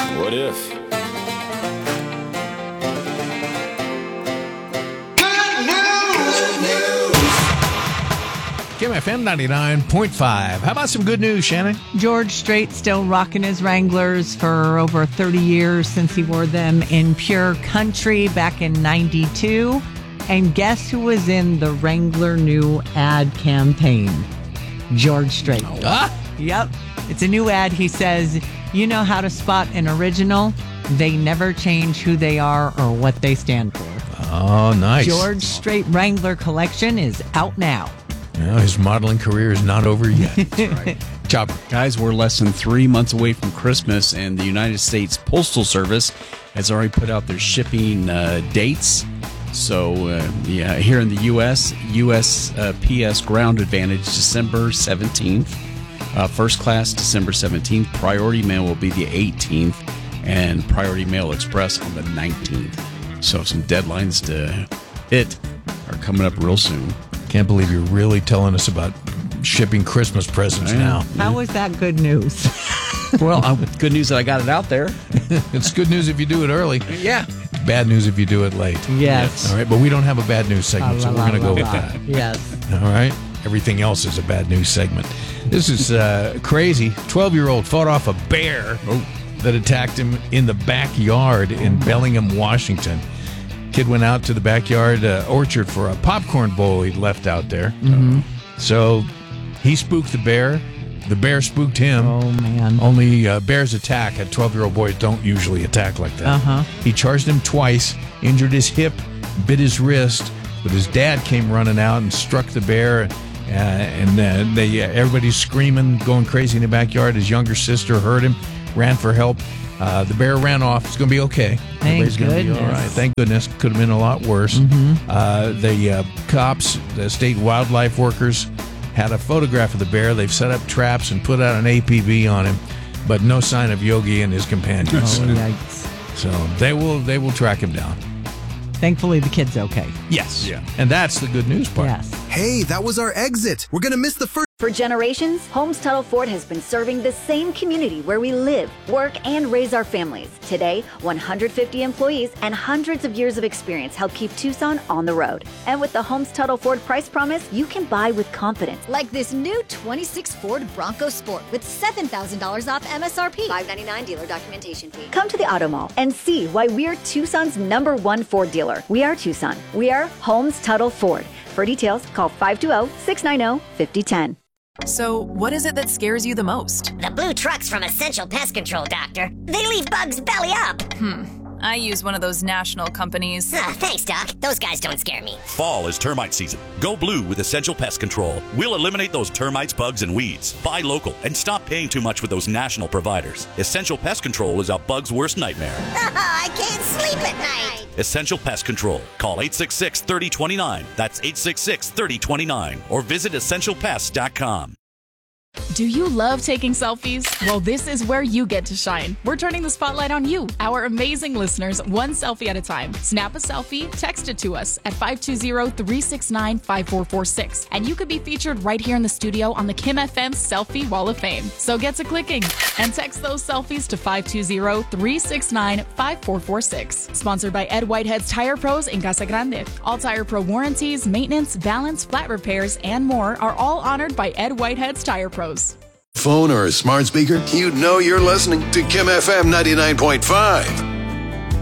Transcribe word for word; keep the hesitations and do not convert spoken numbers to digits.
What if? K M F M ninety-nine point five. How about some good news, Shannon? George Strait still rocking his Wranglers for over thirty years since he wore them in Pure Country back in ninety-two. And guess who was in the Wrangler new ad campaign? George Strait. Ah? Yep. It's a new ad. He says, you know how to spot an original? They never change who they are or what they stand for. Oh, nice. George Strait Wrangler collection is out now. No, his modeling career is not over yet. That's right. Chopper. Guys, we're less than three months away from Christmas, and the United States Postal Service has already put out their shipping uh, dates. So, uh, yeah, here in the U S, U S uh, P S Ground Advantage, December seventeenth. Uh, first class, December seventeenth. Priority Mail will be the eighteenth. And Priority Mail Express on the nineteenth. So, some deadlines to hit are coming up real soon. Can't believe you're really telling us about shipping Christmas presents now. How is that good news? Well, uh, good news that I got it out there. It's good news if you do it early. Yeah. Bad news if you do it late. Yes. All right, but we don't have a bad news segment, so we're going to go with that. Yes. All right. Everything else is a bad news segment. This is uh, crazy. twelve-year-old fought off a bear that attacked him in the backyard in Bellingham, Washington. Kid went out to the backyard uh, orchard for a popcorn bowl he'd left out there. Mm-hmm. So he spooked the bear. The bear spooked him. Oh, man. Only uh, bears attack. At twelve-year-old boys don't usually attack like that. Uh-huh. He charged him twice, injured his hip, bit his wrist, but his dad came running out and struck the bear. Uh, and uh, they uh, everybody's screaming, going crazy in the backyard. His younger sister heard him, ran for help. Uh, the bear ran off. It's going to be okay. Thank Everybody's going to be all goodness. right. Thank goodness. Could have been a lot worse. Mm-hmm. Uh, the uh, cops, the state wildlife workers, had a photograph of the bear. They've set up traps and put out an A P B on him, but no sign of Yogi and his companions. Oh, yikes. So they will they will track him down. Thankfully, the kid's okay. Yes. Yeah. And that's the good news part. Yes. Hey, that was our exit. We're going to miss the first. For generations, Holmes Tuttle Ford has been serving the same community where we live, work, and raise our families. Today, one hundred fifty employees and hundreds of years of experience help keep Tucson on the road. And with the Holmes Tuttle Ford price promise, you can buy with confidence. Like this new twenty-six Ford Bronco Sport with seven thousand dollars off M S R P. five ninety-nine dealer documentation fee. Come to the Auto Mall and see why we're Tucson's number one Ford dealer. We are Tucson. We are Holmes Tuttle Ford. For details, call five two zero, six nine zero, five zero one zero. So, what is it that scares you the most? The blue trucks from Essential Pest Control, Doctor. They leave bugs belly up. Hmm. I use one of those national companies. Ah, thanks, Doc. Those guys don't scare me. Fall is termite season. Go blue with Essential Pest Control. We'll eliminate those termites, bugs, and weeds. Buy local and stop paying too much with those national providers. Essential Pest Control is a bug's worst nightmare. I can't sleep at night. Essential Pest Control. Call eight six six, three zero two nine. That's eight six six, three zero two nine. Or visit essential pest dot com. Do you love taking selfies? Well, this is where you get to shine. We're turning the spotlight on you, our amazing listeners, one selfie at a time. Snap a selfie, text it to us at five two zero, three six nine, five four four six, and you could be featured right here in the studio on the Kim F M Selfie Wall of Fame. So get to clicking and text those selfies to five two zero, three six nine, five four four six. Sponsored by Ed Whitehead's Tire Pros in Casa Grande. All Tire Pro warranties, maintenance, balance, flat repairs, and more are all honored by Ed Whitehead's Tire Pros. Phone or a smart speaker, you know you're listening to Kim F M ninety-nine point five.